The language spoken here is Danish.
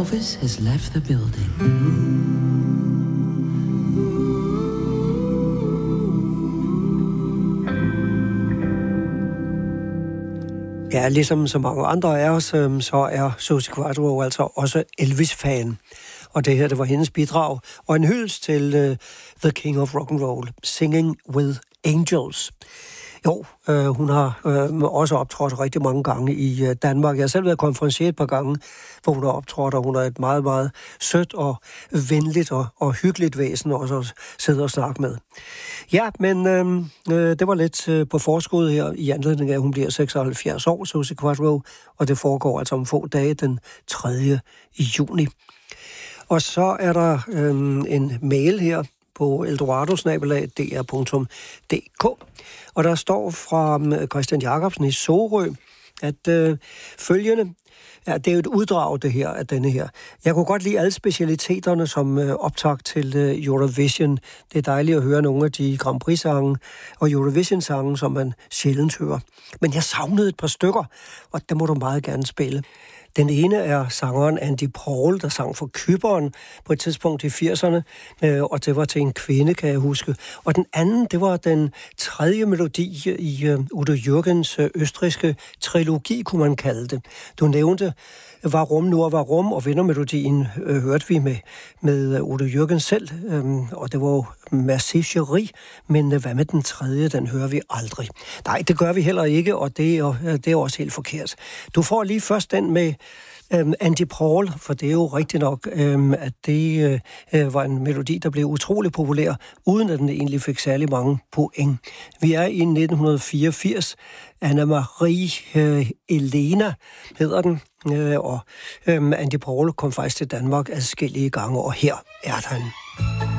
Elvis has left the building. Ja, ligesom så mange andre af os, så er Suzi Quatro altså også Elvis-fan. Og det her, det var hendes bidrag. Og en hyldest til The King of Rock and Roll, Singing with Angels. Jo, hun har også optrådt rigtig mange gange i Danmark. Jeg har selv været konferencier et par gange, hvor hun har optrådt, og hun er et meget, meget sødt og venligt og hyggeligt væsen også at sidde og snakke med. Ja, men det var lidt på forskud her i anledning af, at hun bliver 76 år, Suzi Quatro, og det foregår altså om få dage den 3. juni. Og så er der en mail her på eldorado@dr.dk, og der står fra Christian Jacobsen i Sorø, at følgende, ja, det er jo et uddrag det her af denne her. Jeg kunne godt lide alle specialiteterne som optakt til Eurovision. Det er dejligt at høre nogle af de Grand Prix-sange og Eurovision-sange, som man sjældent hører. Men jeg savnede et par stykker, og det må du meget gerne spille. Den ene er sangeren Andy Paul, der sang for Cypern på et tidspunkt i 80'erne, og det var til en kvinde, kan jeg huske. Og den anden, det var den tredje melodi i Udo Jürgens østrigske trilogi, kunne man kalde det. Du nævnte Warum nur Warum, og vindermelodien hørte vi med Udo Jürgens selv, og det var jo Merci Chérie, men hvad med den tredje, den hører vi aldrig. Nej, det gør vi heller ikke, og det er også helt forkert. Du får lige først den med Andy Paul, for det er jo rigtigt nok, at det var en melodi, der blev utrolig populær, uden at den egentlig fik særlig mange point. Vi er i 1984. Anna-Marie Elena hedder den, og Andy Paul kom faktisk til Danmark adskillige gange, og her er den.